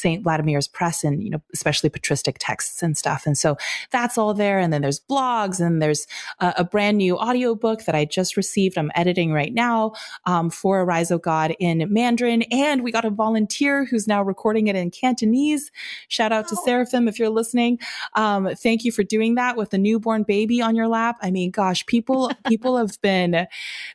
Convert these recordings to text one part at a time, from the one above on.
St. Vladimir's press and, especially patristic texts and stuff. And so that's all there. And then there's blogs, and there's a brand new audiobook that I just received. I'm editing right now for Arise, O God in Mandarin. And we got a volunteer who's now recording it in Cantonese. Shout out to Seraphim if you're listening. Thank you for doing that with a newborn baby on your lap. I mean, gosh, people have been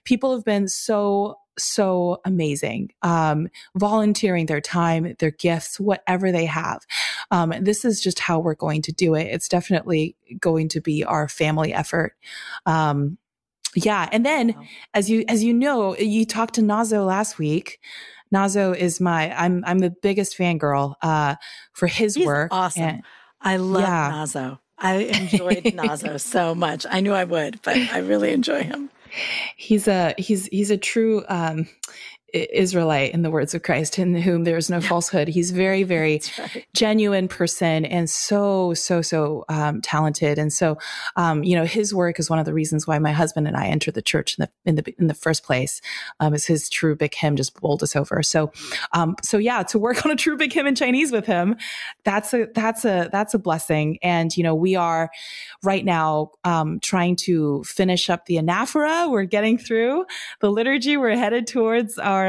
so amazing, volunteering their time, their gifts, whatever they have. This is just how we're going to do it. It's definitely going to be our family effort. Yeah. And then as you know, you talked to Nazo last week. Nazo is I'm the biggest fangirl, for his work. Awesome. And, I love Nazo. I enjoyed Nazo so much. I knew I would, but I really enjoy him. He's a true Israelite, in the words of Christ, in whom there is no falsehood. He's very, very genuine person, and so talented. And so, his work is one of the reasons why my husband and I entered the church in the first place. Is his true big hymn just bowled us over. So to work on a true big hymn in Chinese with him, that's a blessing. And we are right now trying to finish up the anaphora. We're getting through the liturgy. We're headed towards our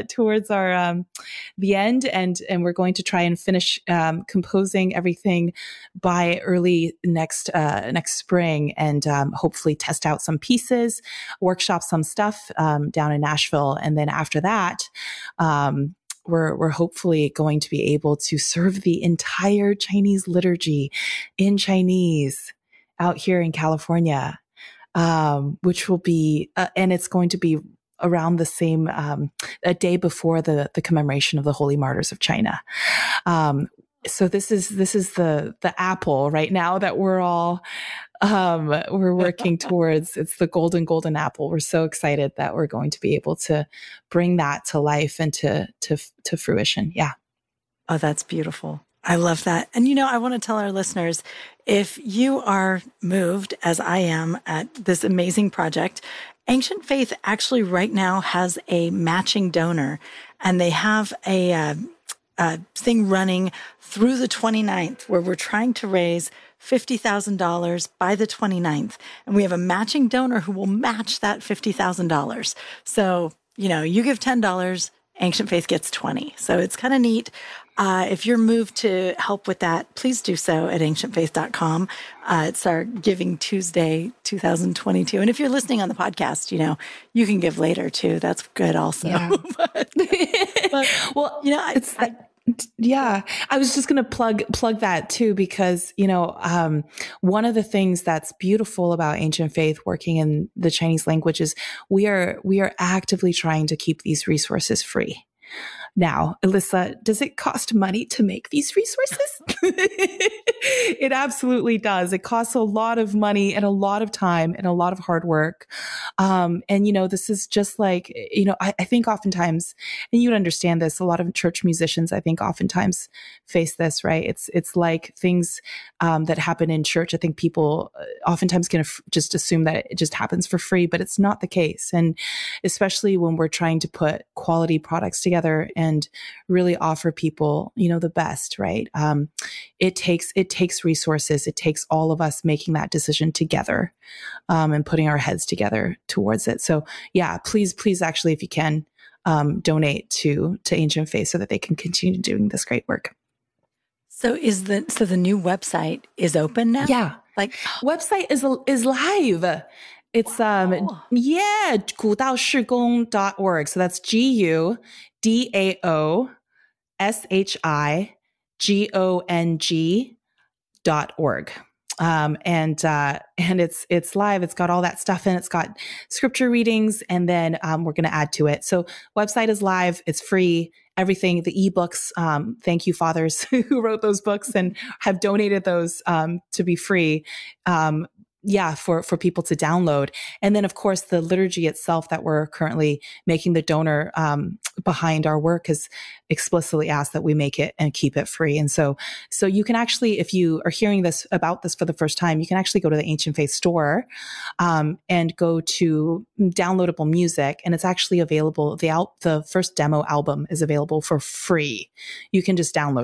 the end, and we're going to try and finish composing everything by early next spring, and hopefully test out some pieces, workshop some stuff down in Nashville, and then after that, we're hopefully going to be able to serve the entire Chinese liturgy in Chinese out here in California, which will be and it's going to be around the same, a day before the commemoration of the Holy Martyrs of China. So this is the apple right now that we're all, we're working towards. It's the golden apple. We're so excited that we're going to be able to bring that to life and to fruition. Yeah. Oh, that's beautiful. I love that. And, I want to tell our listeners, if you are moved, as I am, at this amazing project, Ancient Faith actually right now has a matching donor, and they have a thing running through the 29th where we're trying to raise $50,000 by the 29th. And we have a matching donor who will match that $50,000. So, you give $10, Ancient Faith gets 20. So it's kind of neat. If you're moved to help with that, please do so at ancientfaith.com. It's our Giving Tuesday 2022. And if you're listening on the podcast, you can give later too. That's good also. Yeah. Well, I was just going to plug that too, because, one of the things that's beautiful about Ancient Faith working in the Chinese language is we are actively trying to keep these resources free. Now, Alyssa, does it cost money to make these resources? It absolutely does. It costs a lot of money and a lot of time and a lot of hard work. This is just like, I think oftentimes, and you'd understand this, a lot of church musicians, I think oftentimes face this, right? It's like things that happen in church. I think people oftentimes can just assume that it just happens for free, but it's not the case. And especially when we're trying to put quality products together and really offer people, the best, right? It takes resources. It takes all of us making that decision together, and putting our heads together towards it. So yeah, please, actually, if you can, donate to Ancient Faith so that they can continue doing this great work. So the new website is open now? Yeah. Website is live. It's, 古道事工.org. So that's GUDAOSHIGONG.org. And it's live. It's got all that stuff in. It's got scripture readings, and then, we're going to add to it. So website is live. It's free. Everything, the ebooks, thank you, fathers who wrote those books and have donated those, to be free. For people to download. And then, of course, the liturgy itself that we're currently making, the donor behind our work has explicitly asked that we make it and keep it free. And so you can actually, if you are hearing about this for the first time, you can actually go to the Ancient Faith store and go to downloadable music. And it's actually available. The first demo album is available for free. You can just download